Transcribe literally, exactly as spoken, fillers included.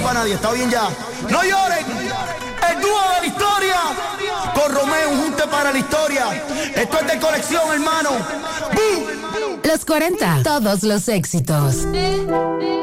para nadie, está bien ya. No lloren, el dúo de la historia, con Romeo, un junte para la historia. Esto es de colección, hermano. ¡Bum! Los cuarenta, todos los éxitos.